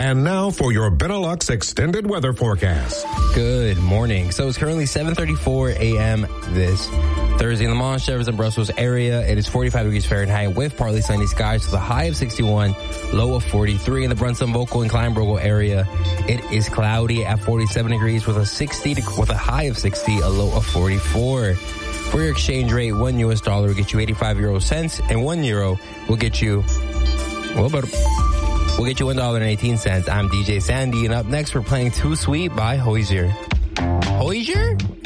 And now for your Benelux extended weather forecast. Good morning. So it's currently 7:34 a.m. this Thursday in the Montchevres and Brussels area. It is 45 degrees Fahrenheit with partly sunny skies with a high of 61, low of 43. In the Brunson, Vogel, and Kleinbrugel area, it is cloudy at 47 degrees with a high of 60, a low of 44. For your exchange rate, $1 will get you 85 euro cents, and €1 will get you, we'll get you $1.18. I'm DJ Sandy, and up next we're playing Too Sweet by Hozier. Hozier?